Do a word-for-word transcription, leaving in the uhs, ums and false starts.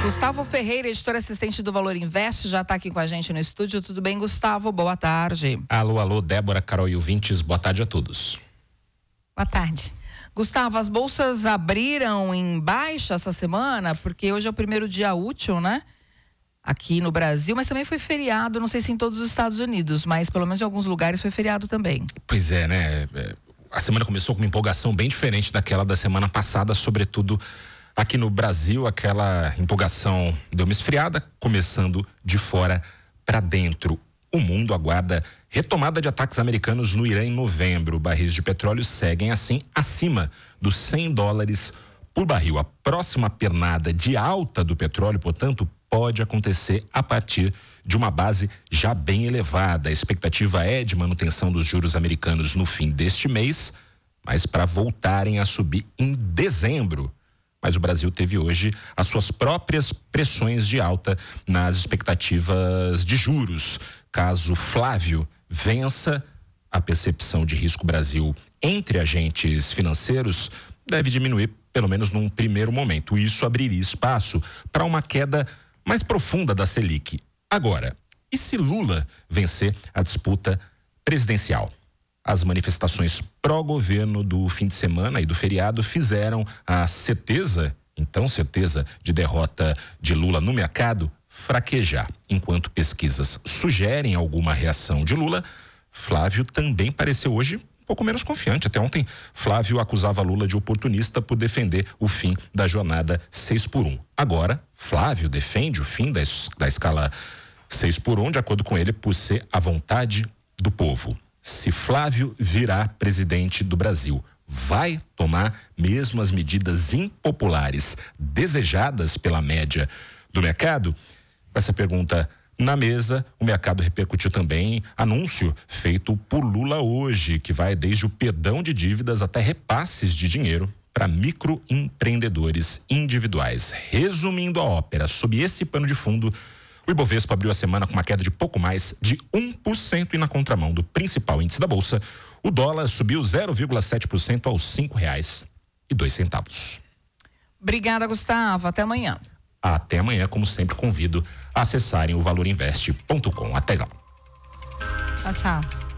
Gustavo Ferreira, editor assistente do Valor Invest, já está aqui com a gente no estúdio. Tudo bem, Gustavo? Boa tarde. Alô, alô, Débora, Carol e ouvintes, boa tarde a todos. Boa tarde. Gustavo, as bolsas abriram em baixa essa semana, porque hoje é o primeiro dia útil, né? Aqui no Brasil, mas também foi feriado, não sei se em todos os Estados Unidos, mas pelo menos em alguns lugares foi feriado também. Pois é, né? A semana começou com uma empolgação bem diferente daquela da semana passada, sobretudo aqui no Brasil. Aquela empolgação deu uma esfriada, começando de fora para dentro. O mundo aguarda retomada de ataques americanos no Irã em novembro. Barris de petróleo seguem assim acima dos cem dólares por barril. A próxima pernada de alta do petróleo, portanto, pode acontecer a partir de uma base já bem elevada. A expectativa é de manutenção dos juros americanos no fim deste mês, mas para voltarem a subir em dezembro. Mas o Brasil teve hoje as suas próprias pressões de alta nas expectativas de juros. Caso Flávio vença, a percepção de risco Brasil entre agentes financeiros deve diminuir, pelo menos num primeiro momento. Isso abriria espaço para uma queda mais profunda da Selic. Agora, e se Lula vencer a disputa presidencial? As manifestações pró-governo do fim de semana e do feriado fizeram a certeza, então certeza, de derrota de Lula no mercado fraquejar. Enquanto pesquisas sugerem alguma reação de Lula, Flávio também pareceu hoje um pouco menos confiante. Até ontem, Flávio acusava Lula de oportunista por defender o fim da jornada seis por um. Agora, Flávio defende o fim da, da escala seis por um, de acordo com ele, por ser a vontade do povo. Se Flávio virar presidente do Brasil, vai tomar mesmo as medidas impopulares desejadas pela média do mercado? Com essa pergunta na mesa, o mercado repercutiu também anúncio feito por Lula hoje, que vai desde o perdão de dívidas até repasses de dinheiro para microempreendedores individuais. Resumindo a ópera, sob esse pano de fundo, o Ibovespa abriu a semana com uma queda de pouco mais de um por cento e na contramão do principal índice da Bolsa, o dólar subiu zero vírgula sete por cento aos cinco reais e dois centavos. Obrigada, Gustavo. Até amanhã. Até amanhã, como sempre, convido a acessarem o valor invest ponto com. Até lá. Tchau, tchau.